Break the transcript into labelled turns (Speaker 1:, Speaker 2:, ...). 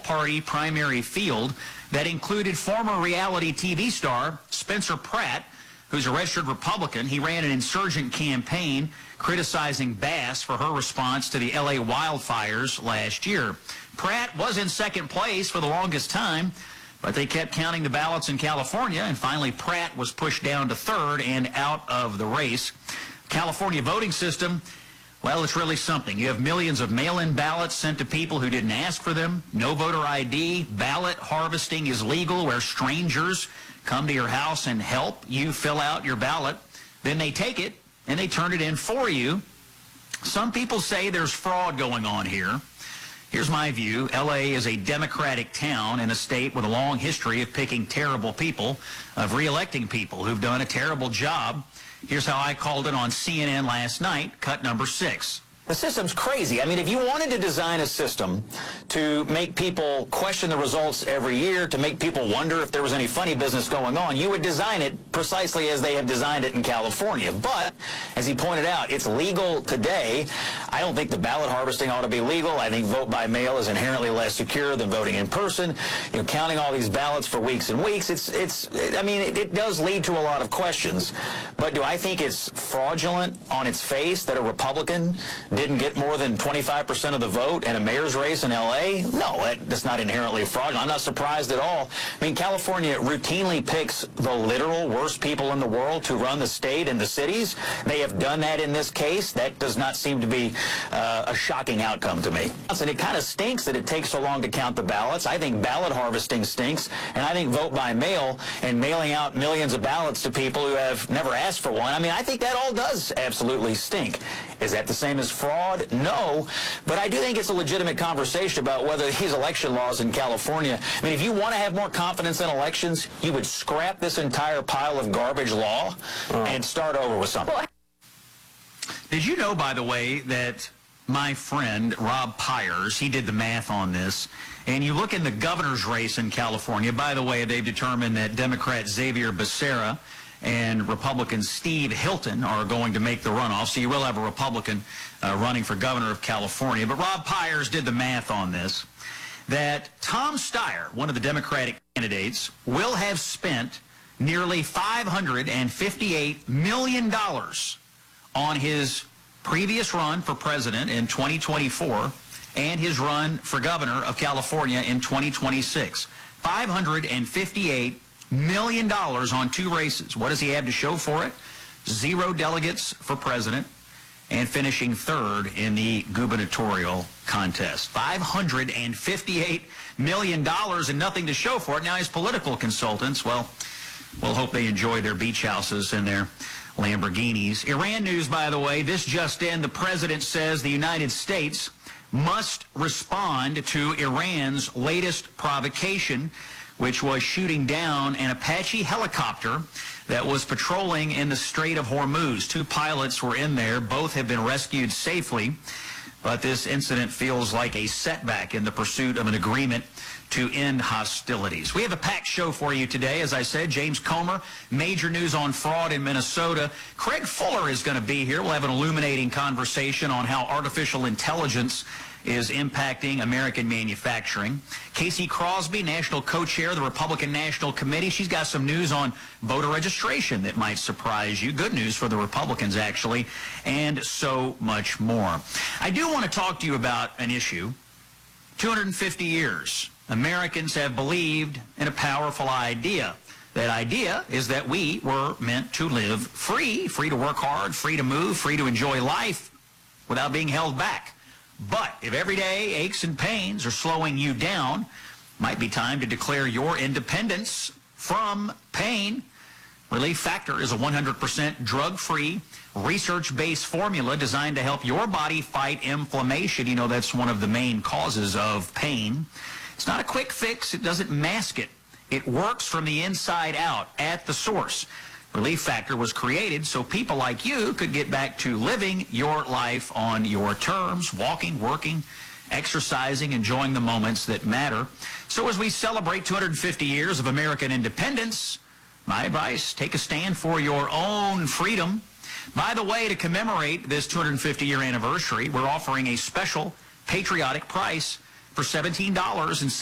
Speaker 1: all-party primary field that included former reality TV star Spencer Pratt, who's a registered Republican. He ran an insurgent campaign criticizing Bass for her response to the L.A. wildfires last year. Pratt was in second place for the longest time, but they kept counting the ballots in California, and finally Pratt was pushed down to third and out of the race. California voting system, well, it's really something. You have millions of mail-in ballots sent to people who didn't ask for them. No voter ID. Ballot harvesting is legal, where strangers come to your house and help you fill out your ballot. Then they take it and they turn it in for you. Some people say there's fraud going on here. Here's my view. L.A. is a Democratic town in a state with a long history of picking terrible people, of re-electing people who've done a terrible job. Here's how I called it on CNN last night, cut number 6. The system's crazy. I mean, if you wanted to design a system to make people question the results every year, to make people wonder if there was any funny business going on, you would design it precisely as they have designed it in California. But, as he pointed out, it's legal today. I don't think the ballot harvesting ought to be legal. I think vote by mail is inherently less secure than voting in person. You know, counting all these ballots for weeks and weeks, it does lead to a lot of questions. But do I think it's fraudulent on its face that a Republican didn't get more than 25% of the vote in a mayor's race in L.A.? No, that's not inherently fraudulent. I'm not surprised at all. I mean, California routinely picks the literal worst people in the world to run the state and the cities. They have done that in this case. That does not seem to be a shocking outcome to me. And it kind of stinks that it takes so long to count the ballots. I think ballot harvesting stinks, and I think vote by mail and mailing out millions of ballots to people who have never asked for one, I mean, I think that all does absolutely stink. Is that the same as fraud? No, but I do think it's a legitimate conversation about whether these election laws in California, I mean, if you want to have more confidence in elections, you would scrap this entire pile of garbage law and start over with something. Did you know, by the way, that my friend Rob Pyers, he did the math on this, and you look in the governor's race in California, by the way, they've determined that Democrat Xavier Becerra and Republican Steve Hilton are going to make the runoff, so you will have a Republican running for governor of California. But Rob Pyers did the math on this, that Tom Steyer, one of the Democratic candidates, will have spent nearly $558 million on his previous run for president in 2024 and his run for governor of California in 2026. $558 million on 2 races. What does he have to show for it? 0 delegates for president and finishing 3rd in the gubernatorial contest. $558 million and nothing to show for it. Now his political consultants, well, we'll hope they enjoy their beach houses and their Lamborghinis. Iran news, by the way, this just in. The president says the United States must respond to Iran's latest provocation, which was shooting down an Apache helicopter that was patrolling in the Strait of Hormuz. 2 pilots were in there. Both have been rescued safely. But this incident feels like a setback in the pursuit of an agreement to end hostilities. We have a packed show for you today. As I said, James Comer, major news on fraud in Minnesota. Craig Fuller is going to be here. We'll have an illuminating conversation on how artificial intelligence is impacting American manufacturing. Casey Crosby, national co-chair of the Republican National Committee. She's got some news on voter registration that might surprise you. Good news for the Republicans, actually, and so much more. I do want to talk to you about an issue. 250 years, Americans have believed in a powerful idea. That idea is that we were meant to live free to work hard, free to move, free to enjoy life without being held back. But if everyday aches and pains are slowing you down, might be time to declare your independence from pain. Relief Factor is a 100% drug-free, research-based formula designed to help your body fight inflammation. You know, that's one of the main causes of pain. It's not a quick fix. It doesn't mask it. It works from the inside out at the source. Relief Factor was created so people like you could get back to living your life on your terms, walking, working, exercising, enjoying the moments that matter. So as we celebrate 250 years of American independence, my advice, take a stand for your own freedom. By the way, to commemorate this 250-year anniversary, we're offering a special patriotic price for $17.70.